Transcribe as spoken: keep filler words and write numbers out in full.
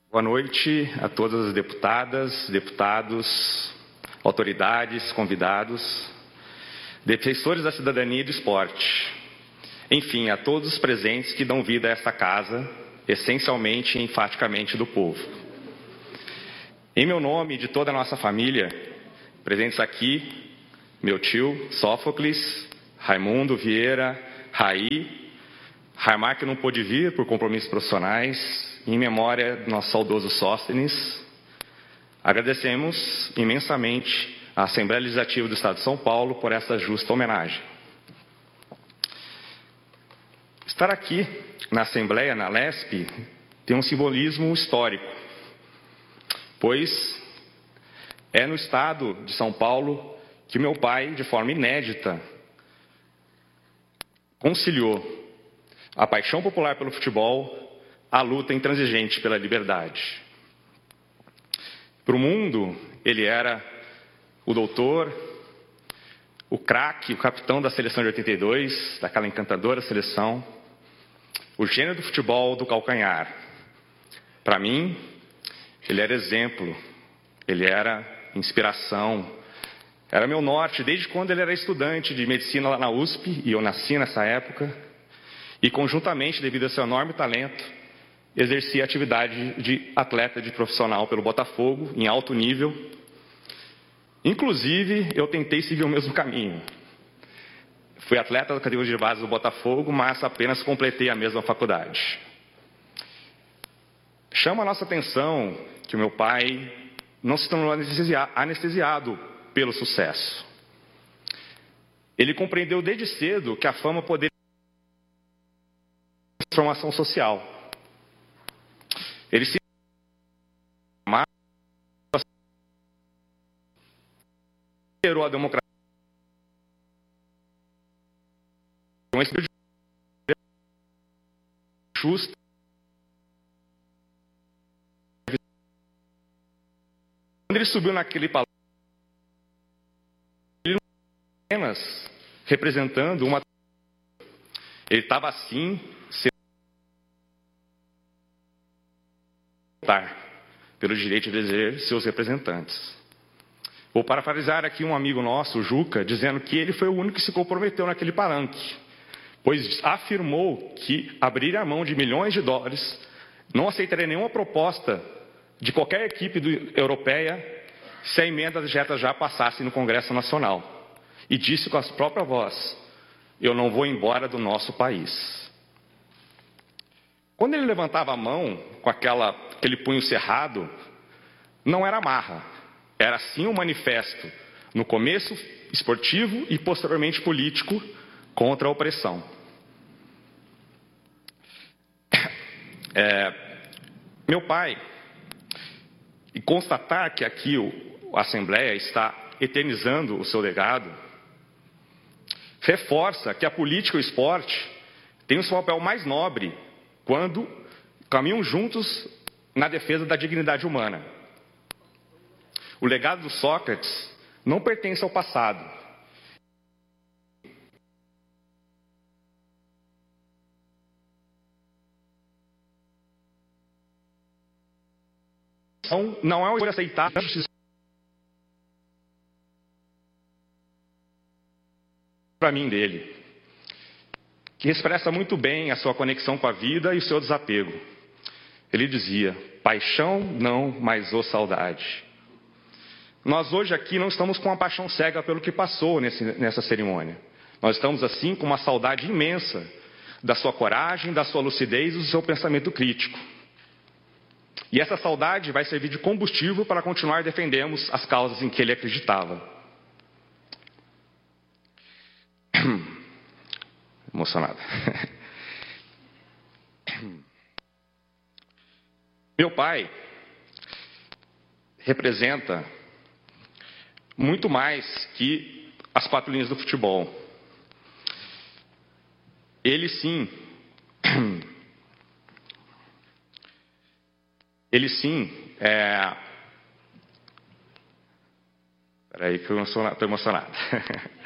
Boa noite a todas as deputadas, deputados, autoridades, convidados, defensores da cidadania e do esporte. Enfim, a todos os presentes que dão vida a esta casa, essencialmente e enfaticamente do povo. Em meu nome e de toda a nossa família, presentes aqui, meu tio Sófocles, Raimundo Vieira, Raí, Raimar, que não pôde vir por compromissos profissionais, em memória do nosso saudoso Sóstenes, agradecemos imensamente à Assembleia Legislativa do Estado de São Paulo por essa justa homenagem. Estar aqui na Assembleia, na Lesp, tem um simbolismo histórico, pois é no Estado de São Paulo que meu pai, de forma inédita, conciliou a paixão popular pelo futebol, a luta intransigente pela liberdade. Para o mundo, ele era o doutor, o craque, o capitão da seleção de oitenta e dois, daquela encantadora seleção, o gênio do futebol do calcanhar. Para mim, ele era exemplo, ele era inspiração, era meu norte desde quando ele era estudante de medicina lá na U S P, e eu nasci nessa época, e conjuntamente, devido ao seu enorme talento, exercia a atividade de atleta de profissional pelo Botafogo, em alto nível. Inclusive, eu tentei seguir o mesmo caminho. Fui atleta da categoria de base do Botafogo, mas apenas completei a mesma faculdade. Chama a nossa atenção que o meu pai não se tornou anestesiado pelo sucesso. Ele compreendeu desde cedo que a fama poderia ser uma transformação social. Ele se liderou a democracia um espírito justo. Quando ele subiu naquele palácio, ele não estava apenas representando uma. Ele estava assim, sendo pelo direito de eleger seus representantes. Vou parafrasear aqui um amigo nosso, o Juca, dizendo que ele foi o único que se comprometeu naquele palanque, pois afirmou que abriria a mão de milhões de dólares, não aceitaria nenhuma proposta de qualquer equipe do, europeia se a emenda direta já passasse no Congresso Nacional. E disse com a sua própria voz: eu não vou embora do nosso país. Quando ele levantava a mão com aquela, aquele punho cerrado, não era marra, era sim um manifesto, no começo esportivo e posteriormente político, contra a opressão. É, meu pai, e constatar que aqui o, a Assembleia está eternizando o seu legado, reforça que a política e o esporte têm o seu papel mais nobre quando caminham juntos na defesa da dignidade humana. O legado do Sócrates não pertence ao passado. Então, não é uma aceitar para mim dele, que expressa muito bem a sua conexão com a vida e o seu desapego. Ele dizia: paixão não, mas ô saudade. Nós hoje aqui não estamos com uma paixão cega pelo que passou nesse, nessa cerimônia. Nós estamos assim com uma saudade imensa da sua coragem, da sua lucidez e do seu pensamento crítico. E essa saudade vai servir de combustível para continuar defendendo as causas em que ele acreditava. Emocionado. Meu pai representa muito mais que as quatro linhas do futebol. Ele sim, ele sim, é... Peraí que eu estou emocionado.